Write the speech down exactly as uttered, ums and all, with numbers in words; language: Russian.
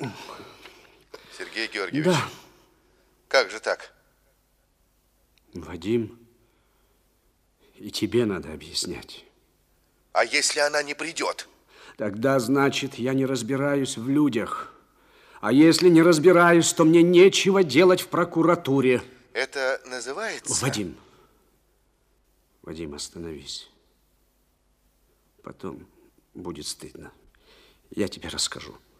Сергей Георгиевич. Да. Как же так? Вадим, и тебе надо объяснять. А если она не придет? Тогда, значит, я не разбираюсь в людях. А если не разбираюсь, то мне нечего делать в прокуратуре. Это называется... Вадим, Вадим, остановись. Потом будет стыдно. Я тебе расскажу.